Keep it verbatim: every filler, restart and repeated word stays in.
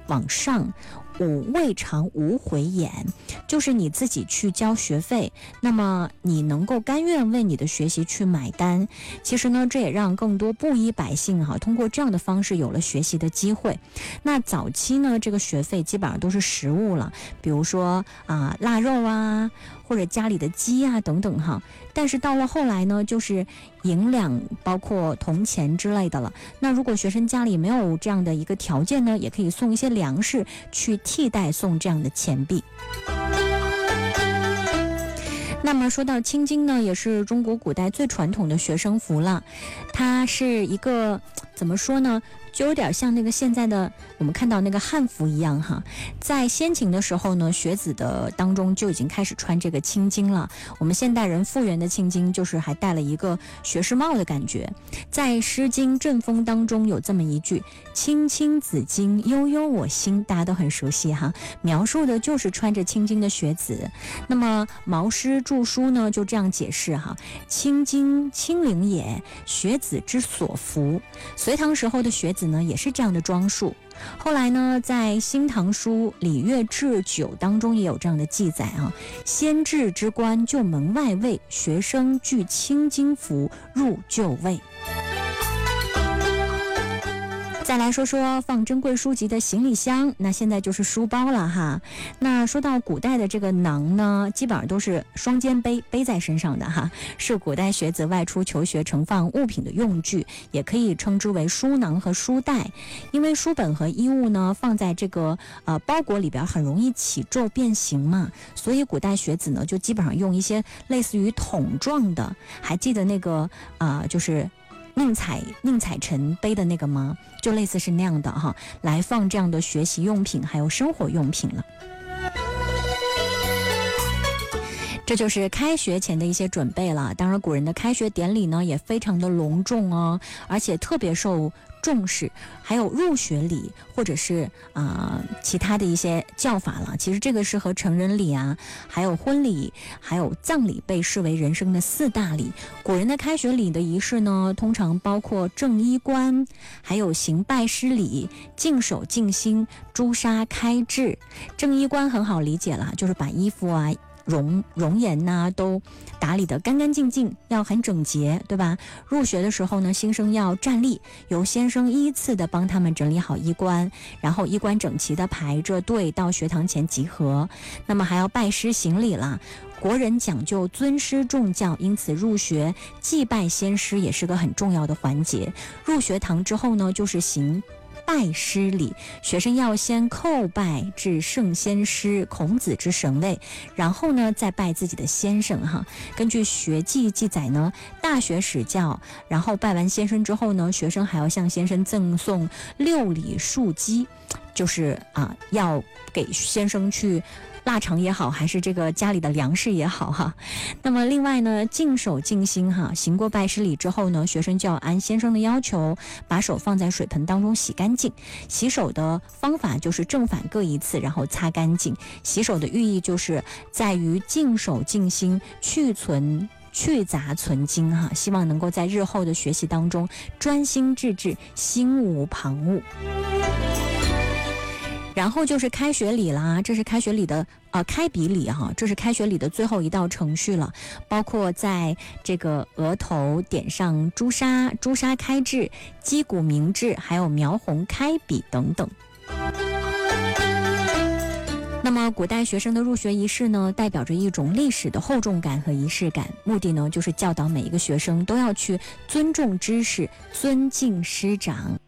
往上，五未尝无回眼，就是你自己去交学费，那么你能够甘愿为你的学习去买单。其实呢，这也让更多布衣百姓哈、啊，通过这样的方式有了学习的机会。那早期呢，这个学费基本上都是实物了，比如说啊腊肉啊，或者家里的鸡啊等等哈。但是到了后来呢，就是银两包括铜钱之类的了。那如果学生家里没有这样的一个条件呢，也可以送一些粮食去替代送这样的钱币。那么说到青巾呢，也是中国古代最传统的学生服了。它是一个怎么说呢，就有点像那个现在的我们看到那个汉服一样哈。在先秦的时候呢，学子的当中就已经开始穿这个青巾了。我们现代人复原的青巾就是还戴了一个学士帽的感觉。在《诗经·正风》当中有这么一句：青青子衿，悠悠我心，大家都很熟悉哈，描述的就是穿着青巾的学子。那么毛诗著书呢就这样解释哈：青巾清灵也，学子之所服。隋唐时候的学子呢也是这样的装束。后来呢，在《新唐书·礼乐志九》当中也有这样的记载啊：先至之官就门外卫，学生具青巾服入就位。再来说说放珍贵书籍的行李箱，那现在就是书包了哈。那说到古代的这个囊呢，基本上都是双肩背，背在身上的哈，是古代学子外出求学盛放物品的用具，也可以称之为书囊和书袋。因为书本和衣物呢放在这个呃包裹里边很容易起皱变形嘛，所以古代学子呢就基本上用一些类似于桶状的，还记得那个啊、呃、就是宁采宁采臣背的那个吗？就类似是那样的哈，来放这样的学习用品还有生活用品了。这就是开学前的一些准备了。当然古人的开学典礼呢也非常的隆重哦，而且特别受重视。还有入学礼或者是啊、呃、其他的一些叫法了，其实这个是和成人礼啊，还有婚礼还有葬礼被视为人生的四大礼。古人的开学礼的仪式呢通常包括正衣冠，还有行拜师礼、净手净心、朱砂开智。正衣冠很好理解了，就是把衣服啊容容颜呐都打理得干干净净，要很整洁，对吧？入学的时候呢，新生要站立，由先生依次的帮他们整理好衣冠，然后衣冠整齐的排着队到学堂前集合。那么还要拜师行礼啦。国人讲究尊师重教，因此入学祭拜先师也是个很重要的环节。入学堂之后呢，就是行拜师礼，学生要先叩拜至圣先师孔子之神位，然后呢再拜自己的先生哈。根据学记记载呢，大学始教，然后拜完先生之后呢，学生还要向先生赠送六礼数鸡，就是啊要给先生去腊肠也好，还是这个家里的粮食也好哈。那么另外呢，净手净心哈，行过拜师礼之后呢，学生就要按先生的要求，把手放在水盆当中洗干净。洗手的方法就是正反各一次，然后擦干净。洗手的寓意就是在于净手净心，去存去杂存精哈，希望能够在日后的学习当中专心致志，心无旁骛。然后就是开学礼啦，这是开学礼的呃开笔礼哈，这是开学礼的最后一道程序了，包括在这个额头点上朱砂、朱砂开智、击鼓鸣志，还有描红开笔等等。那么古代学生的入学仪式呢，代表着一种历史的厚重感和仪式感，目的呢就是教导每一个学生都要去尊重知识、尊敬师长。